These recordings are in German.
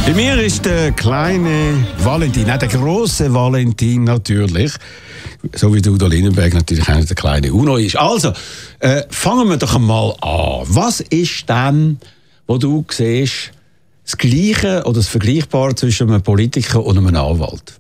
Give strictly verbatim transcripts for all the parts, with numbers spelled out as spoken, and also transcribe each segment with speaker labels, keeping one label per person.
Speaker 1: Bei mir ist der kleine Valentin, nein, der grosse Valentin natürlich, so wie der Udo Lindenberg natürlich auch der kleine Uno ist. Also, äh, fangen wir doch einmal an. Was ist denn, wo du siehst, das Gleiche oder das Vergleichbare zwischen einem Politiker und einem Anwalt?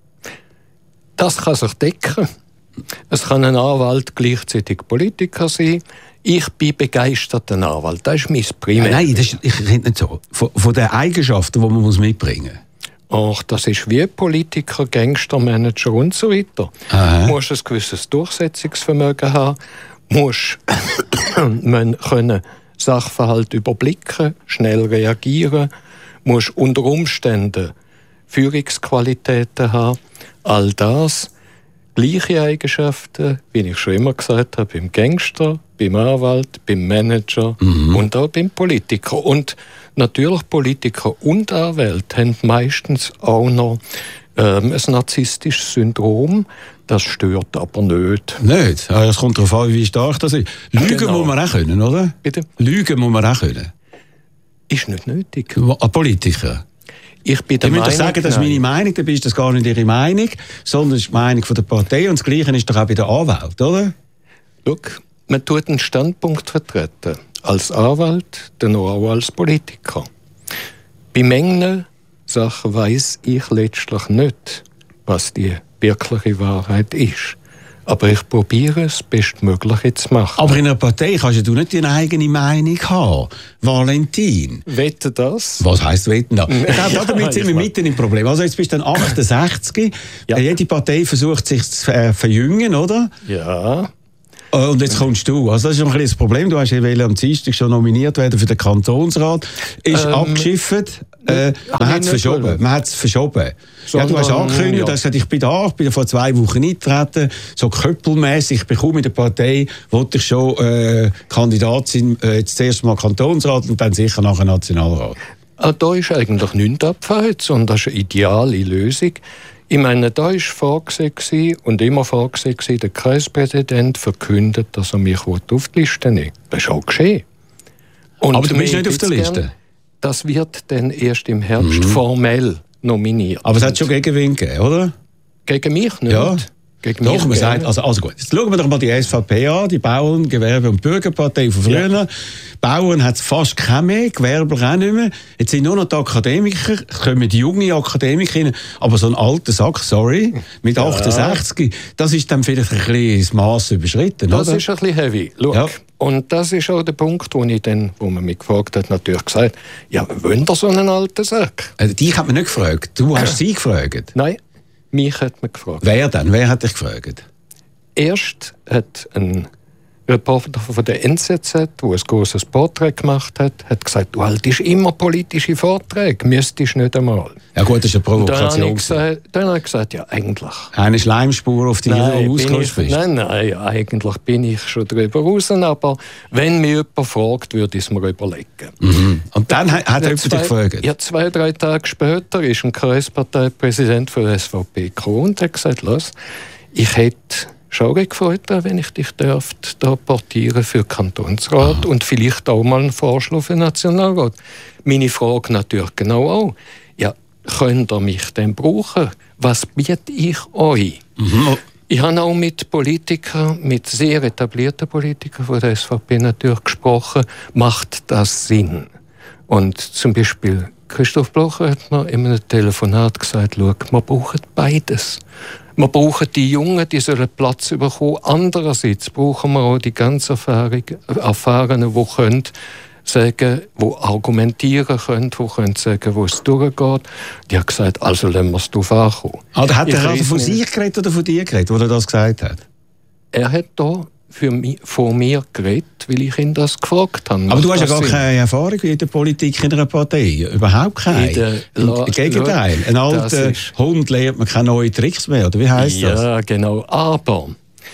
Speaker 2: Das kann sich decken. Es kann ein Anwalt gleichzeitig Politiker sein. Ich bin begeisterter Anwalt. Das ist mein Primär.
Speaker 1: Nein, das ist, ich rede nicht so. Von, von den Eigenschaften, die man mitbringen muss.
Speaker 2: Ach, das ist wie Politiker, Gangster, Manager und so weiter.
Speaker 1: Aha.
Speaker 2: Du musst ein gewisses Durchsetzungsvermögen haben. Du musst können Sachverhalte überblicken, schnell reagieren. Du musst unter Umständen Führungsqualitäten haben. All das. Gleiche Eigenschaften, wie ich schon immer gesagt habe, beim Gangster, beim Anwalt, beim Manager mhm. und auch beim Politiker. Und natürlich Politiker und Anwälte haben meistens auch noch ähm, ein narzisstisches Syndrom. Das stört aber nicht.
Speaker 1: Nicht? Es kommt darauf an, wie stark das ist. Lügen genau. muss man auch können, oder?
Speaker 2: Bitte?
Speaker 1: Lügen muss man auch können.
Speaker 2: Ist nicht nötig.
Speaker 1: Ein Politiker?
Speaker 2: Ich bin der
Speaker 1: ich
Speaker 2: Meinung,
Speaker 1: muss doch sagen, das ist meine Meinung, dann ist das gar nicht Ihre Meinung, sondern das ist die Meinung der Partei und das Gleiche ist doch auch bei der Anwalt, oder?
Speaker 2: Schau, man tut einen Standpunkt vertreten, als Anwalt, dann auch als Politiker. Bei Mengen Sachen weiss ich letztlich nicht, was die wirkliche Wahrheit ist. Aber ich probiere es, das Bestmögliche zu machen.
Speaker 1: Aber in einer Partei kannst du nicht deine eigene Meinung haben. Valentin.
Speaker 2: Wette das?
Speaker 1: Was heisst wetten das? Ich glaube,
Speaker 2: ja,
Speaker 1: damit sind wir mitten im Problem. Also jetzt bist du dann achtundsechzig. Ja. Jede Partei versucht sich zu äh, verjüngen, oder?
Speaker 2: Ja.
Speaker 1: Und jetzt kommst du. Also das ist ein bisschen das Problem. Du hast ja am Dienstag schon nominiert werden für den Kantonsrat. Ist ähm, abgeschifft. Äh, man hat es verschoben. Man hat es verschoben. Ja, du hast angekündigt, ja. dass ich bin da, ich bin vor zwei Wochen eingetreten, so köppelmässig. Ich bekomme in der Partei, wollte ich schon äh, Kandidat sein, äh, jetzt zuerst mal Kantonsrat und dann sicher nachher Nationalrat.
Speaker 2: Ah, da ist eigentlich nichts abgefallen, sondern das ist eine ideale Lösung. Ich meine, da war vorgesehen und immer vorgesehen, der Kreispräsident verkündet, dass er mich auf die Liste nimmt. Das ist auch geschehen. Und
Speaker 1: aber du bist nicht auf der Liste?
Speaker 2: Gern, das wird dann erst im Herbst mhm. formell nominiert.
Speaker 1: Aber es hat schon Gegenwind gegeben, oder?
Speaker 2: Gegen mich nicht.
Speaker 1: Ja.
Speaker 2: Gegen
Speaker 1: Doch,
Speaker 2: mich
Speaker 1: man sagt, also, also gut, jetzt schauen wir doch mal die S V P an, die Bauern-, Gewerbe- und Bürgerpartei von früher. Ja. Bauern hat es fast keine mehr, Gewerber auch nicht mehr. Jetzt sind nur noch die Akademiker, es kommen die junge Akademiker rein, aber so ein alter Sack, sorry, mit ja. achtundsechzig, das ist dann vielleicht ein bisschen das Mass überschritten,
Speaker 2: das
Speaker 1: oder?
Speaker 2: Das ist ein bisschen heavy. Schau. Ja. Und das ist auch der Punkt, wo, ich dann, wo man mich gefragt hat, natürlich gesagt, ja, wollen ihr so einen alten Sack?
Speaker 1: Also, dich hat man nicht gefragt, du hast sie gefragt?
Speaker 2: Nein. Mich hat man gefragt.
Speaker 1: Wer denn? Wer hat dich gefragt?
Speaker 2: Erst hat ein Reporter von der N Z Z, der ein grosses Porträt gemacht hat, hat gesagt, du haltest immer politische Vorträge, müsstest nicht einmal.
Speaker 1: Ja gut, das ist eine Provokation.
Speaker 2: Dann habe ich gesagt, dann habe ich gesagt ja, eigentlich.
Speaker 1: Eine Schleimspur, auf die
Speaker 2: nein,
Speaker 1: du ausgerutscht bist?
Speaker 2: Nein, nein, eigentlich bin ich schon darüber raus, aber wenn mich jemand fragt, würde ich es mir überlegen.
Speaker 1: Mhm. Und dann hat, hat ja, jemand dich gefragt?
Speaker 2: Ja, zwei, drei Tage später ist ein Kreisparteipräsident von der S V P gekommen und hat gesagt, los, ich hätte schon gefreut, wenn ich dich dürfte, da portieren für Kantonsrat ah. und vielleicht auch mal einen Vorschlag für den Nationalrat. Meine Frage natürlich genau auch. Ja, könnt ihr mich denn brauchen? Was biete ich euch? Mhm. Ich habe auch mit Politikern, mit sehr etablierten Politikern von der S V P natürlich gesprochen. Macht das Sinn? Und zum Beispiel Christoph Blocher hat mir in einem Telefonat gesagt, schau, wir brauchen beides. Wir brauchen die Jungen, die sollen Platz bekommen. Andererseits brauchen wir auch die ganz Erfahrenen, die können sagen, die argumentieren können, die können sagen, wo es durchgeht. Die haben gesagt, also lassen wir es darauf ankommen.
Speaker 1: Aber hat er also von sich geredet oder von dir geredet, wo er das gesagt hat?
Speaker 2: Er hat da für mich, von mir geredet, weil ich ihn das gefragt habe.
Speaker 1: Aber du hast ja gar Sinn? Keine Erfahrung in der Politik in einer Partei. Überhaupt keine. Im Gegenteil. Ein alter Hund lernt man keine neuen Tricks mehr, oder wie heisst
Speaker 2: ja,
Speaker 1: das?
Speaker 2: Ja, genau. Aber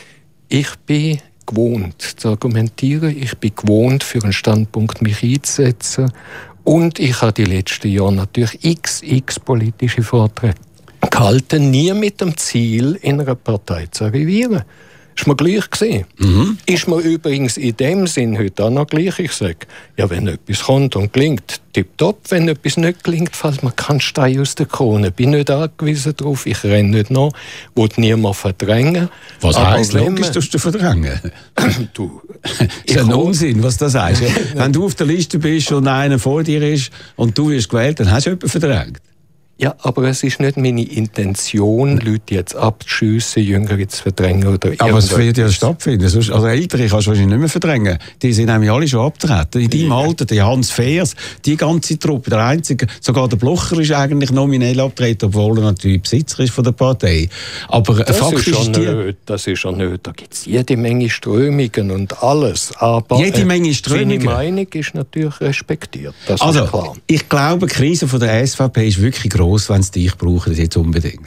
Speaker 2: ich bin gewohnt zu argumentieren. Ich bin gewohnt, für einen Standpunkt mich einzusetzen. Und ich habe die letzten Jahre natürlich x, x politische Vorträge gehalten, nie mit dem Ziel, in einer Partei zu arrivieren. Ist mir gleich gewesen. Mhm. Ist mir übrigens in dem Sinn heute auch noch gleich. Ich sage, ja, wenn etwas kommt und gelingt, tipptopp. Wenn etwas nicht gelingt, fällt mir kein Stein aus der Krone. Bin nicht angewiesen darauf, ich renne nicht nach, will niemand verdrängen.
Speaker 1: Was heisst, logisch, dass du verdrängen?
Speaker 2: Du,
Speaker 1: das ist ein Unsinn, was das heißt. Wenn du auf der Liste bist und einer vor dir ist und du wirst gewählt, dann hast du jemanden verdrängt.
Speaker 2: Ja, aber es ist nicht meine Intention, Leute jetzt abzuschiessen, Jüngere zu verdrängen oder irgendwas.
Speaker 1: Aber es wird ja stattfinden. Also Ältere kannst du wahrscheinlich nicht mehr verdrängen. Die sind nämlich alle schon abgetreten. In deinem ja. Alter, der Hans Feers, die ganze Truppe, der einzige, sogar der Blocher ist eigentlich nominell abgetreten, obwohl er natürlich Besitzer ist von der Partei. Aber
Speaker 2: das
Speaker 1: faktisch
Speaker 2: ist schon
Speaker 1: die...
Speaker 2: nicht, das ist schon nicht. Da gibt es jede Menge Strömungen und alles. Aber
Speaker 1: jede Menge Strömungen.
Speaker 2: Seine Meinung ist natürlich respektiert. Das
Speaker 1: also,
Speaker 2: ist klar.
Speaker 1: Ich glaube, die Krise von der S V P ist wirklich gross. Wenn sie dich brauchen, jetzt unbedingt.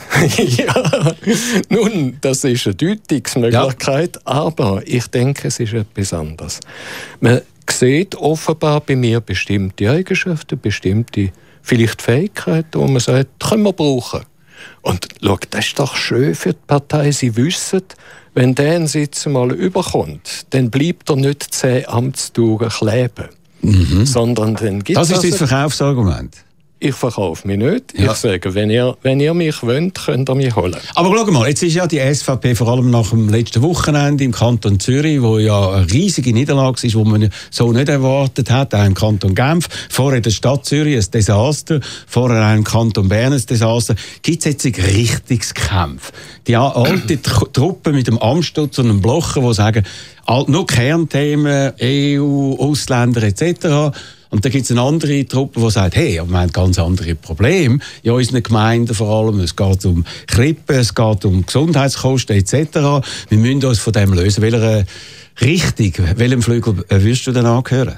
Speaker 2: Ja, nun, das ist eine Deutungsmöglichkeit, ja. Aber ich denke, es ist etwas anderes. Man sieht offenbar bei mir bestimmte Eigenschaften, bestimmte vielleicht Fähigkeiten, wo man sagt, können wir brauchen. Und schau, das ist doch schön für die Partei. Sie wissen, wenn der einen Sitz mal überkommt, dann bleibt er nicht zehn Amtsdauern kleben. Mhm. Sondern dann gibt
Speaker 1: das ist
Speaker 2: also
Speaker 1: das Verkaufsargument.
Speaker 2: Ich verkaufe mich nicht.
Speaker 1: Ja.
Speaker 2: Ich sage, wenn ihr, wenn ihr mich wollt, könnt ihr mich holen.
Speaker 1: Aber schau mal, jetzt ist ja die S V P vor allem nach dem letzten Wochenende im Kanton Zürich, wo ja eine riesige Niederlage ist, die man so nicht erwartet hat, auch im Kanton Genf. Vorher in der Stadt Zürich ein Desaster, vorher auch im Kanton Bern ein Desaster. Gibt es jetzt ein richtiges Kampf? Die alte Truppe mit dem Amstutz und dem Blocher, die sagen, nur Kernthemen, E U, Ausländer et cetera. Und dann gibt es eine andere Truppe, die sagt, hey, aber wir haben ganz andere Probleme in unseren Gemeinden vor allem. Es geht um Krippen, es geht um Gesundheitskosten et cetera. Wir müssen uns von dem lösen. Welcher Richtung, welchem Flügel würdest du denn angehören?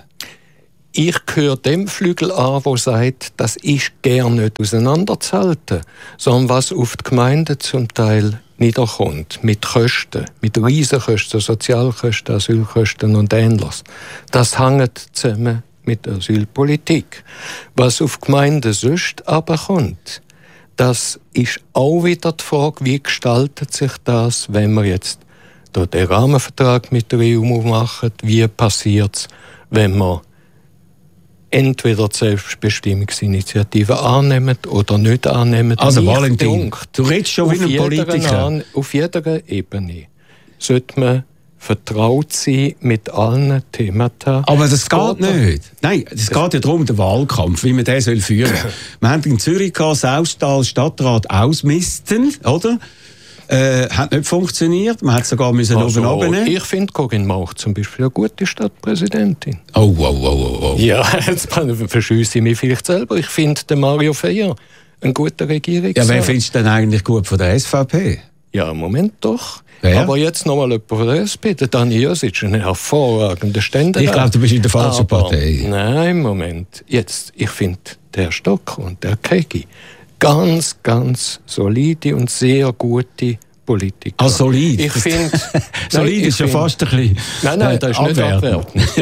Speaker 2: Ich gehöre dem Flügel an, der sagt, das ist gerne nicht auseinanderzuhalten, sondern was auf die Gemeinden zum Teil niederkommt, mit Kosten, mit Riesenkosten, Sozialkosten, Asylkosten und Ähnliches. Das hängt zusammen mit der Asylpolitik. Was auf die Gemeinden sonst aber kommt, das ist auch wieder die Frage, wie gestaltet sich das, wenn wir jetzt den Rahmenvertrag mit der E U machen, wie passiert es, wenn wir entweder die Selbstbestimmungsinitiative annehmen oder nicht annehmen.
Speaker 1: Also Valentin, du redest schon wie ein Politiker.
Speaker 2: An, auf jeder Ebene sollte man vertraut sein mit allen Themata.
Speaker 1: Aber das geht nicht. Nein, es geht ja darum, den Wahlkampf, wie man den führen soll. Wir haben in Zürich gehabt, Saustal Stadtrat ausmisten, oder? Äh, hat nicht funktioniert. Man hat sogar müssen also, oben runternehmen.
Speaker 2: Ich finde Corinne Mauch zum Beispiel eine gute Stadtpräsidentin.
Speaker 1: Oh, wow, wow, wow, wow.
Speaker 2: Ja, jetzt verschüsse ich mich vielleicht selber. Ich finde den Mario Fehr ein guter Regierungsrat.
Speaker 1: Ja, wen findest du denn eigentlich gut von der S V P?
Speaker 2: Ja, im Moment doch.
Speaker 1: Ja.
Speaker 2: Aber jetzt noch mal jemand von der S P. Der Dani Josic, ein hervorragender Ständerat.
Speaker 1: Ich glaube, du bist in der falschen
Speaker 2: Aber,
Speaker 1: Partei.
Speaker 2: Nein, Moment. Jetzt, ich finde, der Stock und der Kegi ganz, ganz solide und sehr gute Politiker.
Speaker 1: Ah, solid?
Speaker 2: Ich finde...
Speaker 1: solid ist ja fast ein bisschen...
Speaker 2: Nein, nein, das ist nicht abwertend.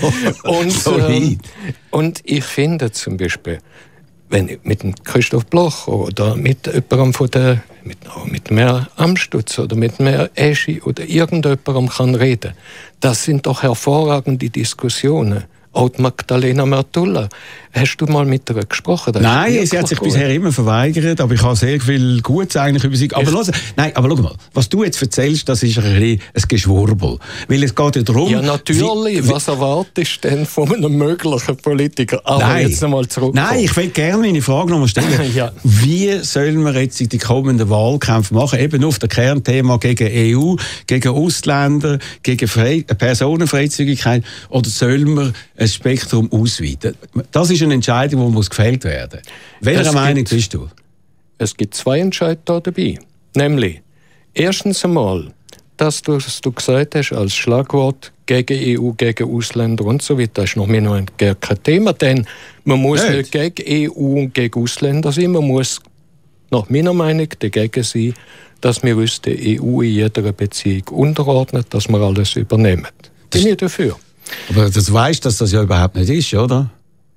Speaker 2: und, ähm, und ich finde zum Beispiel, wenn ich mit dem Christoph Bloch oder mit jemandem von der, mit, mit mehr Amstutz oder mit mehr Eschi oder irgendjemandem kann reden, das sind doch hervorragende Diskussionen. Auch Magdalena Mertulla. Hast du mal mit ihr gesprochen? Das
Speaker 1: Nein, sie hat sich gut. bisher immer verweigert, aber ich habe sehr viel Gutes eigentlich über sie. Aber, los, nein, aber schau mal, was du jetzt erzählst, das ist ein bisschen ein Geschwurbel. Weil es geht ja darum...
Speaker 2: Ja, natürlich. Wie, was erwartest du denn von einem möglichen Politiker? Aber
Speaker 1: nein,
Speaker 2: jetzt einmal zurück.
Speaker 1: Nein, ich will gerne meine Frage noch mal stellen. Ja. Wie sollen wir jetzt die kommenden Wahlkämpfe machen? Eben auf das Kernthema gegen E U, gegen Ausländer, gegen Fre- Personenfreizügigkeit? Oder sollen wir ein Spektrum ausweiten? Das ist eine Entscheidung, die muss gefällt werden. Welcher Meinung gibt, bist du?
Speaker 2: Es gibt zwei Entscheidungen dabei. Nämlich, erstens einmal, dass du, was du gesagt hast, als Schlagwort gegen E U, gegen Ausländer und so weiter, das ist noch mehr noch gar kein Thema, denn man muss nicht, nicht gegen E U und gegen Ausländer sein, man muss nach meiner Meinung dagegen sein, dass wir uns der E U in jeder Beziehung unterordnen, dass wir alles übernehmen. Bin ich dafür.
Speaker 1: Aber du weißt, dass das ja überhaupt nicht ist, oder?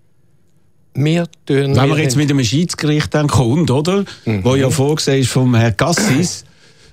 Speaker 2: Wir tun
Speaker 1: Wenn man jetzt mit einem Schiedsgericht dann kommt, oder? Mhm. Wo ja vorgesehen ist vom Herrn Cassis,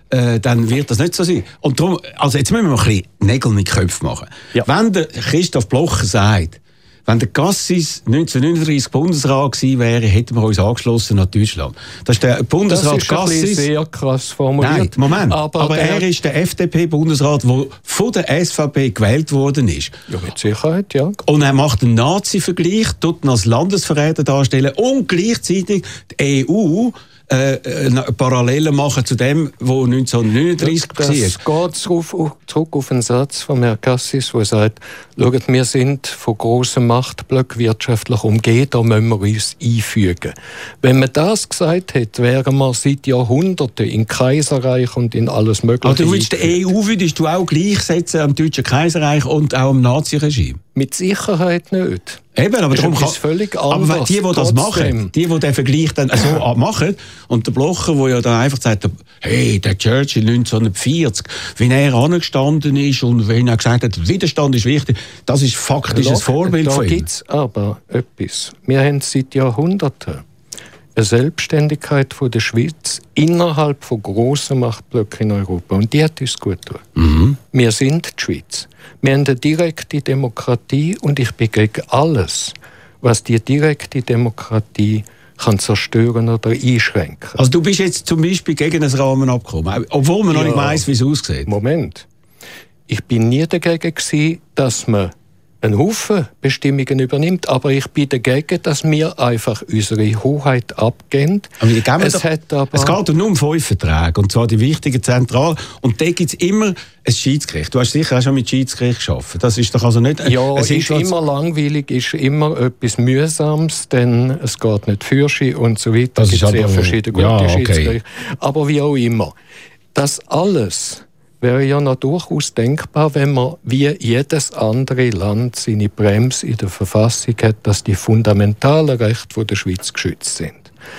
Speaker 1: äh, dann wird das nicht so sein. Und darum, also jetzt müssen wir mal ein bisschen Nägel mit Köpfen machen. Ja. Wenn der Christoph Blocher sagt, wenn der Cassis neunzehnhundertneununddreißig Bundesrat gewesen wäre, hätten wir uns angeschlossen nach Deutschland. Das ist der Bundesrat Cassis.
Speaker 2: Das ist ein sehr krass formuliert.
Speaker 1: Nein, Moment. Aber, aber er ist der F D P-Bundesrat, der von der S V P gewählt worden ist.
Speaker 2: Ja, mit Sicherheit, ja.
Speaker 1: Und er macht einen Nazi-Vergleich, tut ihn als Landesverräter darstellen und gleichzeitig die E U Äh, äh, Parallelen machen zu dem, was neunzehnhundertneununddreißig
Speaker 2: passiert. Das geht zurück, zurück auf einen Satz von Herrn Cassis, der sagt, schaut, wir sind von grossen Machtblöcken wirtschaftlich umgeben, da müssen wir uns einfügen. Wenn man das gesagt hätte, wären wir seit Jahrhunderten im Kaiserreich und in alles Mögliche.
Speaker 1: Aber du willst die E U würdest du auch gleichsetzen am Deutschen Kaiserreich und auch am Naziregime?
Speaker 2: Mit Sicherheit nicht.
Speaker 1: Eben, aber darum kann,
Speaker 2: völlig
Speaker 1: anders. Aber die, die das machen, die, die den Vergleich dann so machen, und der Blocher, der ja dann einfach sagt, hey, der Churchill neunzehnhundertvierzig, wie er angestanden ist und wenn er gesagt hat, Widerstand ist wichtig, das ist faktisch ein Vorbild
Speaker 2: da
Speaker 1: von ihm.
Speaker 2: Da gibt es aber etwas. Wir haben seit Jahrhunderten eine Selbstständigkeit von der Schweiz innerhalb von grossen Machtblöcken in Europa. Und die hat uns gut getan. Mhm. Wir sind die Schweiz. Wir haben eine direkte Demokratie und ich bin gegen alles, was die direkte Demokratie kann zerstören oder einschränken.
Speaker 1: Also du bist jetzt zum Beispiel gegen ein Rahmenabkommen, obwohl man ja noch nicht weiss, wie es aussieht.
Speaker 2: Moment. Ich bin nie dagegen gewesen, dass man einen Haufen Bestimmungen übernimmt, aber ich bin dagegen, dass wir einfach unsere Hoheit abgeben.
Speaker 1: Aber es, doch, hat aber es geht nur um fünf Verträge, und zwar die wichtigen Zentral. Und da gibt es immer ein Schiedsgericht. Du hast sicher auch schon mit Schiedsgericht gearbeitet. Das ist doch also nicht...
Speaker 2: Ja, es ist immer langweilig, ist immer etwas Mühsames, denn es geht nicht Fürschi und so weiter. Es gibt sehr verschiedene gute
Speaker 1: ja,
Speaker 2: Schiedsgerichte.
Speaker 1: Okay.
Speaker 2: Aber wie auch immer. Das alles wäre ja noch durchaus denkbar, wenn man wie jedes andere Land seine Bremse in der Verfassung hat, dass die fundamentalen Rechte der Schweiz geschützt sind.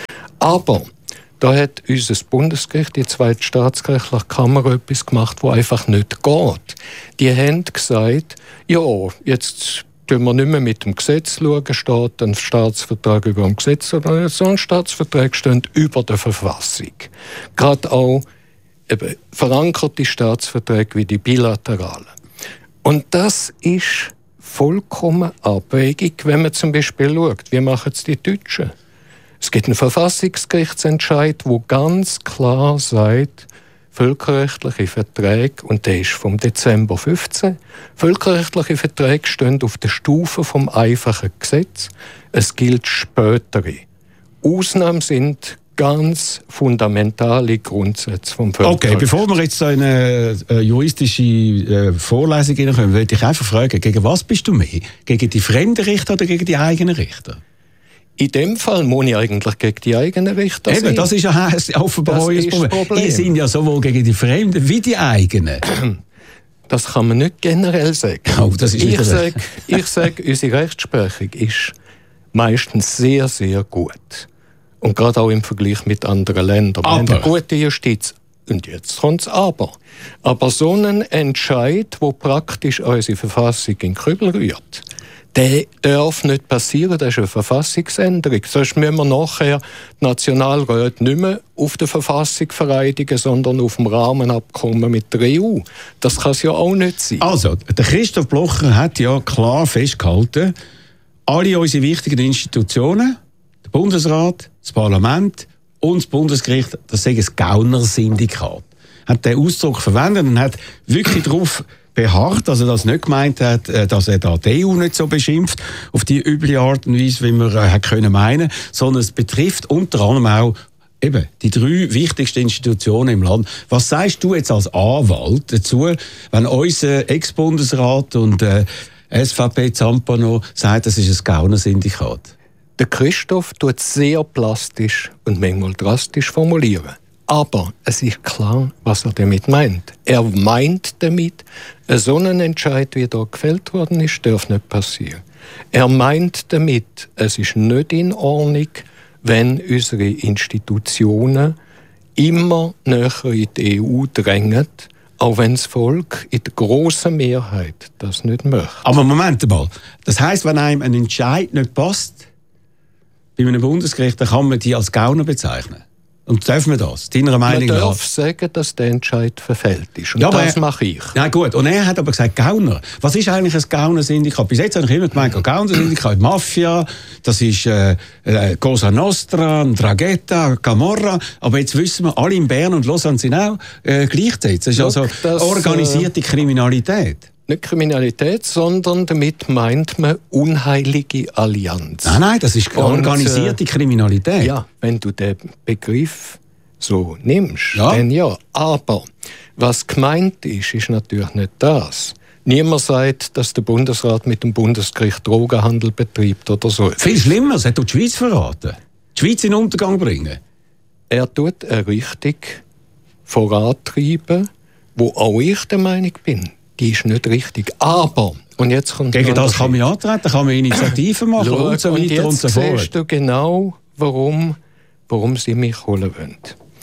Speaker 2: Aber da hat unser Bundesgericht, die zweite staatsgerichtliche Kammer, etwas gemacht, was einfach nicht geht. Die haben gesagt, ja, jetzt schauen wir nicht mehr mit dem Gesetz schauen, steht ein Staatsvertrag über dem Gesetz, sondern so ein Staatsvertrag steht über der Verfassung. Gerade auch eben verankerte Staatsverträge wie die bilateralen. Und das ist vollkommen abwegig, wenn man zum Beispiel schaut, wie machen es die Deutschen? Es gibt einen Verfassungsgerichtsentscheid, wo ganz klar sagt, völkerrechtliche Verträge, und der ist vom Dezember fünfzehn, völkerrechtliche Verträge stehen auf der Stufe vom einfachen Gesetz. Es gilt spätere. Ausnahmen sind ganz fundamentale Grundsätze vom Völkerrecht.
Speaker 1: Okay, bevor wir jetzt so in eine äh, juristische äh, Vorlesung hineinkommen, würde ich einfach fragen, gegen was bist du mehr? Gegen die fremden Richter oder gegen die eigenen Richter?
Speaker 2: In dem Fall muss ich eigentlich gegen die eigenen Richter sein.
Speaker 1: Eben, das ist ja offenbar euer Problem. Problem. Ihr seid ja sowohl gegen die Fremden wie die eigenen.
Speaker 2: Das kann man nicht generell sagen.
Speaker 1: Oh, das ist
Speaker 2: ich sage, ich sage, unsere Rechtsprechung ist meistens sehr, sehr gut. Und gerade auch im Vergleich mit anderen Ländern. Wir
Speaker 1: aber.
Speaker 2: haben eine gute Justiz. Und jetzt kommt es aber. Aber so ein Entscheid, der praktisch unsere Verfassung in den Kübel rührt, der darf nicht passieren, das ist eine Verfassungsänderung. Sonst müssen wir nachher die Nationalräte nicht mehr auf der Verfassung vereidigen, sondern auf dem Rahmenabkommen mit der E U. Das kann es ja auch nicht sein.
Speaker 1: Also, der Christoph Blocher hat ja klar festgehalten, alle unsere wichtigen Institutionen, der Bundesrat, das Parlament und das Bundesgericht, das sei ein Gaunersyndikat. Hat den Ausdruck verwendet und hat wirklich darauf beharrt, dass er das nicht gemeint hat, dass er da die E U nicht so beschimpft, auf die üble Art und Weise, wie man äh, können meinen, sondern es betrifft unter anderem auch eben die drei wichtigsten Institutionen im Land. Was sagst du jetzt als Anwalt dazu, wenn unser Ex-Bundesrat und äh, S V P Zampano sagt, das ist ein Gaunersyndikat?
Speaker 2: Der Christoph tut sehr plastisch und manchmal drastisch formulieren. Aber es ist klar, was er damit meint. Er meint damit, so ein Entscheid, wie da gefällt worden ist, darf nicht passieren. Er meint damit, es ist nicht in Ordnung, wenn unsere Institutionen immer näher in die E U drängen, auch wenn das Volk in der grossen Mehrheit das nicht möchte.
Speaker 1: Aber Moment mal, das heisst, wenn einem ein Entscheid nicht passt, bei einem Bundesgericht, dann kann man die als Gauner bezeichnen? Und dürfen wir das, deiner Meinung nach?
Speaker 2: Man darf sagen, dass der Entscheid verfehlt ist. Und
Speaker 1: ja,
Speaker 2: das
Speaker 1: er,
Speaker 2: mache ich.
Speaker 1: Ja gut, und er hat aber gesagt, Gauner. Was ist eigentlich ein Gauner-Syndikat? Bis jetzt habe ich immer gemeint, Gauner-Syndikat, Mafia, das ist äh, äh, Cosa Nostra, Drangheta, Camorra. Aber jetzt wissen wir, alle in Bern und Lausanne sind auch äh, gleichzeitig. Das ist Look, also das, organisierte Kriminalität.
Speaker 2: Nicht Kriminalität, sondern damit meint man unheilige Allianz.
Speaker 1: Nein, nein, das ist organisierte und, äh, Kriminalität.
Speaker 2: Ja, wenn du den Begriff so nimmst,
Speaker 1: ja.
Speaker 2: dann ja. Aber was gemeint ist, ist natürlich nicht das. Niemand sagt, dass der Bundesrat mit dem Bundesgericht Drogenhandel betreibt oder so.
Speaker 1: Viel schlimmer, er tut die Schweiz verraten. Die Schweiz in den Untergang bringen.
Speaker 2: Er tut eine Richtung vorantreiben, wo auch ich der Meinung bin, die ist nicht richtig. Aber, und jetzt kommt
Speaker 1: gegen das kann man antreten, kann man Initiativen machen Schau, und so weiter und, und so fort.
Speaker 2: Jetzt siehst du genau, warum, warum sie mich holen wollen.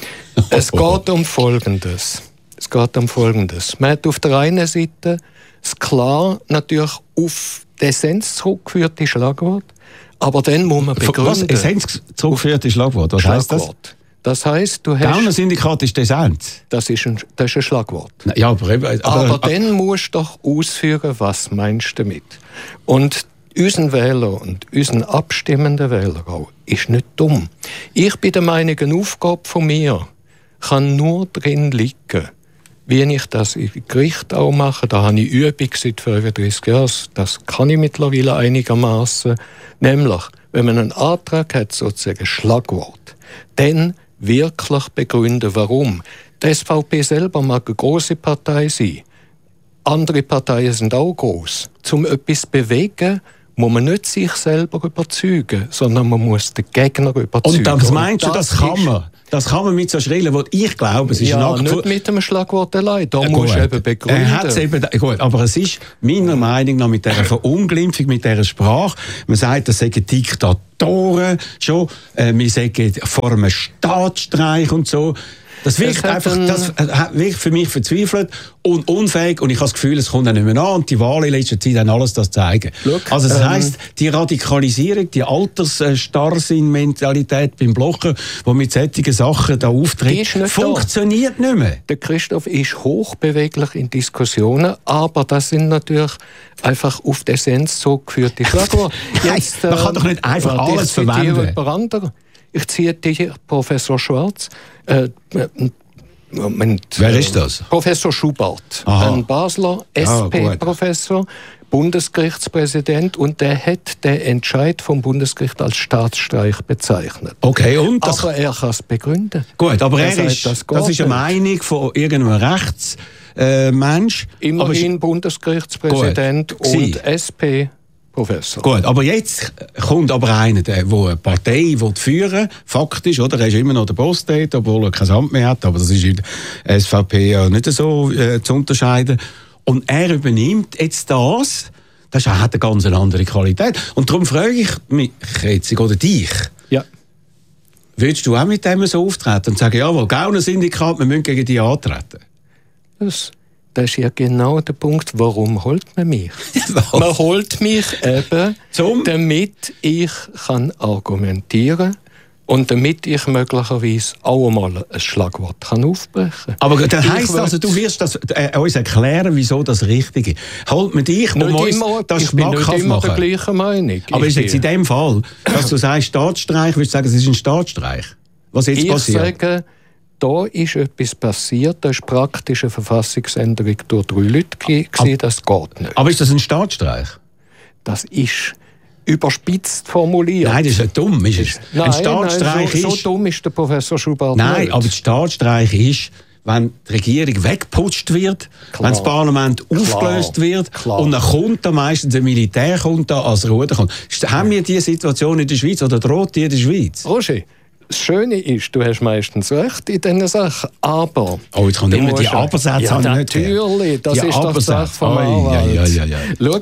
Speaker 2: Es geht um Folgendes. Es geht um Folgendes. Man hat auf der einen Seite das klar natürlich auf die Essenz zurückgeführte Schlagwort, aber dann muss man begründen.
Speaker 1: Was? Essenz zurückgeführte Schlagwort? Was heisst das?
Speaker 2: Das heisst, du hast...
Speaker 1: Gauner-Syndikat ist das Essenz.
Speaker 2: Das ist ein, das ist ein Schlagwort.
Speaker 1: Ja, aber, aber,
Speaker 2: aber, aber dann musst du doch ausführen, was meinst du damit. Und unseren Wähler und unseren abstimmenden Wähler auch ist nicht dumm. Ich bin der Meinung, eine Aufgabe von mir kann nur drin liegen, wie ich das im Gericht auch mache. Da habe ich Übung seit fünfunddreißig Jahren. Das kann ich mittlerweile einigermaßen. Nämlich, wenn man einen Antrag hat, sozusagen Schlagwort, dann wirklich begründen, warum. Die S V P selber mag eine grosse Partei sein. Andere Parteien sind auch gross. Um etwas zu bewegen, muss man nicht sich selber überzeugen, sondern man muss den Gegner überzeugen.
Speaker 1: Und das meinst du, das, das kann man? Das kann man mit so Schrillen, wo ich glaube, es ist
Speaker 2: ja,
Speaker 1: ein
Speaker 2: nicht mit einem Schlagwort allein. Da
Speaker 1: ja,
Speaker 2: musst du eben begründen.
Speaker 1: Er hat's eben, gut, aber es ist meiner Meinung nach mit dieser Verunglimpfung, mit dieser Sprache, man sagt, das seien Diktatoren schon, äh, wir sagen vor einem Staatsstreich und so. Das wirkt einfach, das wirkt für mich verzweifelt und unfähig und ich habe das Gefühl, es kommt auch nicht mehr an und die Wahlen in letzter Zeit haben alles das zeigen.
Speaker 2: Look,
Speaker 1: also das
Speaker 2: ähm,
Speaker 1: heisst, die Radikalisierung, die Altersstarrsinn-Mentalität beim Blocher, die mit solchen Sachen da auftritt, funktioniert da. nicht mehr.
Speaker 2: Der Christoph ist hochbeweglich in Diskussionen, aber das sind natürlich einfach auf die Essenz so geführte Schlagworte.
Speaker 1: Jetzt, man kann doch nicht einfach äh, alles verwenden.
Speaker 2: Ich ziehe dir Professor Schwarz. Äh, Moment,
Speaker 1: Wer ist das?
Speaker 2: Professor Schubert,
Speaker 1: Aha.
Speaker 2: ein Basler S P-Professor, Bundesgerichtspräsident, und der hat den Entscheid vom Bundesgericht als Staatsstreich bezeichnet.
Speaker 1: Okay, und das
Speaker 2: aber er kann es begründen.
Speaker 1: Gut, aber er, er
Speaker 2: sagt,
Speaker 1: ist,
Speaker 2: das,
Speaker 1: das ist eine Meinung von irgendeinem Rechts. Äh, Mensch.
Speaker 2: Immerhin aber Bundesgerichtspräsident gut. und S P. Professor.
Speaker 1: Gut, aber jetzt kommt aber einer, der eine Partei führen will, faktisch, oder? Er ist immer noch der Boss dort, obwohl er kein Amt mehr hat, aber das ist in der S V P ja nicht so äh, zu unterscheiden. Und er übernimmt jetzt das, das hat eine ganz andere Qualität. Und darum frage ich mich jetzt, oder dich,
Speaker 2: ja.
Speaker 1: würdest du auch mit dem so auftreten und sagen, jawohl, Gauner-Syndikat, wir müssen gegen die antreten?
Speaker 2: Das Das ist ja genau der Punkt, warum holt man mich? Man holt mich eben, Zum? damit ich kann argumentieren und damit ich möglicherweise auch einmal ein Schlagwort kann aufbrechen kann.
Speaker 1: Aber das heisst also, du wirst das, äh, uns erklären, wieso das richtig ist. Holt man dich, um uns
Speaker 2: immer,
Speaker 1: das
Speaker 2: ich bin nicht immer
Speaker 1: machen.
Speaker 2: der gleichen Meinung.
Speaker 1: Aber ist jetzt in dem Fall, dass du sagst Staatsstreich, würdest du sagen, es ist ein Staatsstreich? Was jetzt
Speaker 2: ich
Speaker 1: passiert?
Speaker 2: Sage, da ist etwas passiert, da ist praktisch eine Verfassungsänderung durch drei Leute gewesen, das geht nicht.
Speaker 1: Aber ist das ein Staatsstreich?
Speaker 2: Das ist überspitzt formuliert.
Speaker 1: Nein, das ist ja dumm. Ist es?
Speaker 2: Nein,
Speaker 1: ein Staatsstreich
Speaker 2: nein, so,
Speaker 1: ist...
Speaker 2: so dumm ist der Professor Schubert
Speaker 1: Nein,
Speaker 2: nicht.
Speaker 1: aber der Staatsstreich ist, wenn die Regierung weggeputscht wird, klar, wenn das Parlament klar, aufgelöst wird klar. und dann kommt da meistens ein Militär kommt da als Ruder kommt. Haben wir diese Situation in der Schweiz oder droht die in der Schweiz?
Speaker 2: Roger, das Schöne ist, du hast meistens recht in diesen Sachen, aber...
Speaker 1: Oh, jetzt kommt immer die Abersätze.
Speaker 2: Ja, natürlich, das
Speaker 1: die
Speaker 2: ist doch die Sache vom Anwalt.
Speaker 1: Ja, ja, ja, ja.
Speaker 2: Schau,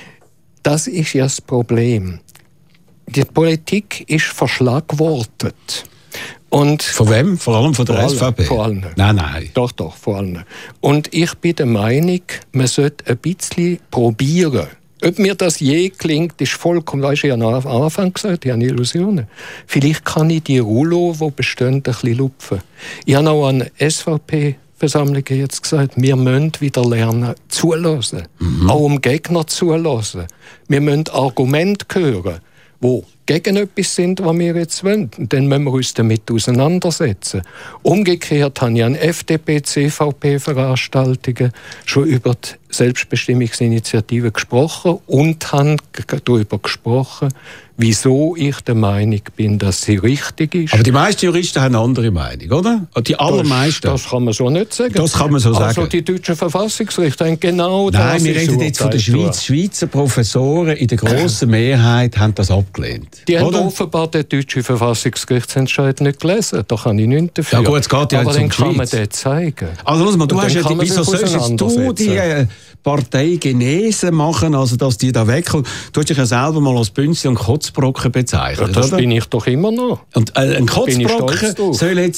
Speaker 2: das ist ja das Problem. Die Politik ist verschlagwortet. Und
Speaker 1: von wem? Vor allem von der
Speaker 2: vor
Speaker 1: S V P?
Speaker 2: Vor allem.
Speaker 1: Nein, nein.
Speaker 2: Doch, doch, vor allem. Und ich bin der Meinung, man sollte ein bisschen probieren, Ob mir das je gelingt, ist vollkommen, weißt du, ich habe am Anfang gesagt, ich habe Illusionen. Vielleicht kann ich die Rouleau, die bestehen, ein bisschen lupfen. Ich habe auch an S V P-Versammlungen jetzt gesagt, wir müssen wieder lernen, zuhören. Mhm. Auch um Gegner zuhören. Wir müssen Argumente hören, die gegen etwas sind, was wir jetzt wollen. Und dann müssen wir uns damit auseinandersetzen. Umgekehrt habe ich an F D P, C V P-Veranstaltungen schon über die Selbstbestimmungsinitiative gesprochen und habe darüber gesprochen, wieso ich der Meinung bin, dass sie richtig ist.
Speaker 1: Aber die meisten Juristen haben eine andere Meinung, oder? Die allermeisten.
Speaker 2: Das, das kann man so nicht sagen.
Speaker 1: Das kann man so sagen.
Speaker 2: Also die deutschen Verfassungsrichter haben genau das.
Speaker 1: Nein, wir reden jetzt von der Schweiz. Schweizer Professoren in der grossen Mehrheit haben das abgelehnt.
Speaker 2: Die
Speaker 1: oder?
Speaker 2: haben offenbar den deutschen Verfassungsgerichtsentscheid nicht gelesen. Da kann ich nichts dafür.
Speaker 1: Ja gut, es geht ja
Speaker 2: aber dann kann
Speaker 1: Schweiz.
Speaker 2: man den zeigen.
Speaker 1: Also los mal, du hast ja die, wieso sollst du die äh, Partei Genese machen, also dass die da wegkommen? Du hast dich ja selber mal als Bünzli und Kotzbrocken bezeichnet,
Speaker 2: ja, das
Speaker 1: oder?
Speaker 2: bin ich doch immer noch.
Speaker 1: Und äh, ein Kotzbrocken soll jetzt,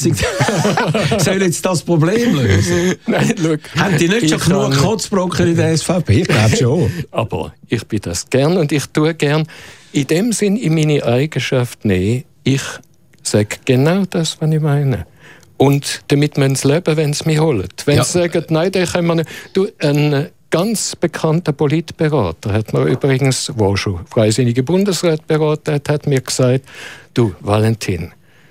Speaker 1: soll jetzt das Problem lösen?
Speaker 2: Nein, schau.
Speaker 1: Haben die nicht schon genug kann... Kotzbrocken in der S V P? Ich glaube schon.
Speaker 2: Aber ich bin das gern und ich tue gern in dem Sinn in meine Eigenschaft nehmen. Ich sage genau das, was ich meine. Und damit müssen sie leben, wenn sie mich holen. Wenn ja. sie sagen, nein, den können wir nicht. Du, ein ganz bekannter Politberater hat mir übrigens, der schon freisinnige Bundesräte beraten hat, hat mir gesagt, du, Valentin,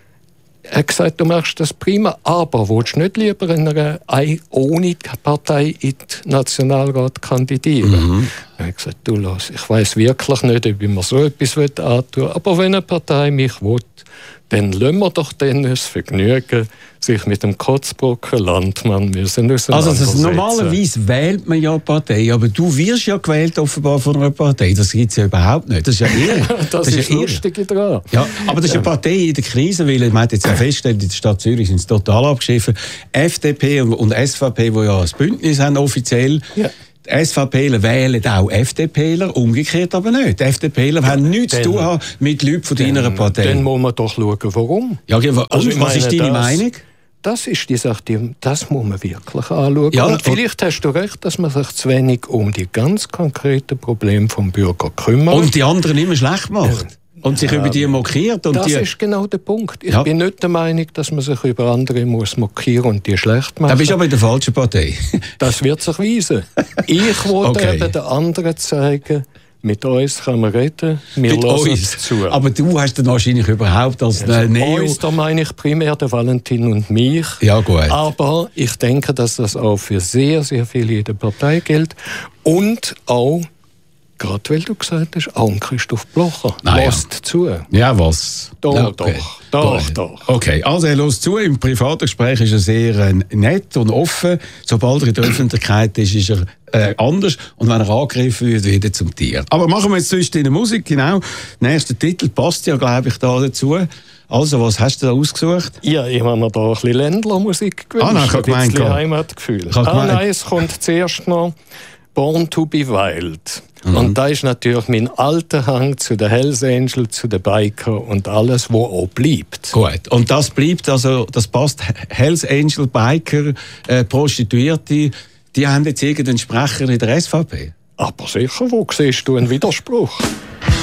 Speaker 2: er hat gesagt, du machst das prima, aber willst du nicht lieber in einer ohne Partei in den Nationalrat kandidieren? Mhm. Er hat gesagt, du lass, ich weiss wirklich nicht, ob ich mir so etwas antun will, aber wenn eine Partei mich will, dann lassen wir doch denen das Vergnügen, sich mit dem Kotzbrocken Landmann müssen auseinandersetzen.
Speaker 1: Also das, normalerweise wählt man ja eine Partei, aber du wirst ja gewählt offenbar von einer Partei. Das gibt es ja überhaupt nicht. Das ist ja irre.
Speaker 2: das, das ist das Lustige daran.
Speaker 1: Ja, aber das ist eine Partei in der Krise, weil man hat jetzt ja festgestellt, in der Stadt Zürich sind es total abgeschiffen. F D P und S V P, die ja ein Bündnis haben offiziell, ja. Die SVPler wählen auch FDPler, umgekehrt aber nicht. Die FDPler haben nichts dann, zu tun haben mit Leuten von deiner Partei.
Speaker 2: Dann muss man doch schauen, warum.
Speaker 1: Ja, und also was meine, ist deine
Speaker 2: das,
Speaker 1: Meinung?
Speaker 2: Das ist die Sache, das muss man wirklich anschauen.
Speaker 1: Ja,
Speaker 2: und vielleicht und hast du recht, dass man sich zu wenig um die ganz konkreten Probleme des Bürgers kümmert.
Speaker 1: Und die anderen immer schlecht macht. Ja. Und sich ja, über die mokiert. Und
Speaker 2: das
Speaker 1: die...
Speaker 2: ist genau der Punkt. Ich
Speaker 1: ja.
Speaker 2: bin nicht der Meinung, dass man sich über andere muss mokieren und die schlecht machen.
Speaker 1: Da bist du aber in der falschen Partei.
Speaker 2: Das wird sich weisen. Ich wollte okay. eben den anderen zeigen, mit uns kann man reden, wir
Speaker 1: mit
Speaker 2: lassen
Speaker 1: uns.
Speaker 2: es zu.
Speaker 1: Aber du hast dann wahrscheinlich überhaupt als
Speaker 2: also
Speaker 1: Neo...
Speaker 2: Uns, da meine ich primär den Valentin und mich.
Speaker 1: Ja, gut.
Speaker 2: Aber ich denke, dass das auch für sehr, sehr viele in der Partei gilt. Und auch, gerade weil du gesagt hast, auch Christoph Blocher. Lasst ja. zu.
Speaker 1: Ja, was?
Speaker 2: Doch,
Speaker 1: ja, okay.
Speaker 2: doch, doch, doch.
Speaker 1: Okay, also er lässt zu. Im Privatgespräch ist er sehr äh, nett und offen. Sobald er in der Öffentlichkeit ist, ist er äh, anders. Und wenn er angegriffen wird, wieder zum Tier. Aber machen wir jetzt zwischen der Musik, genau. Der nächste Titel passt ja, glaube ich, da dazu. Also, was hast du da ausgesucht?
Speaker 2: Ja, ich habe mir da ein bisschen Ländlermusik gewünscht.
Speaker 1: Ah, nein, ich habe gemeint.
Speaker 2: Ein bisschen Heimatgefühl. Ah, nein, es kommt zuerst noch Born to be Wild. Mhm. Und da ist natürlich mein alter Hang zu den Hells Angels, zu den Biker und alles, was auch bleibt.
Speaker 1: Gut, und das bleibt, also das passt, Hells Angel, Biker, äh, Prostituierte, die haben jetzt irgendeinen Sprecher in der S V P?
Speaker 2: Aber sicher, wo siehst du einen Widerspruch?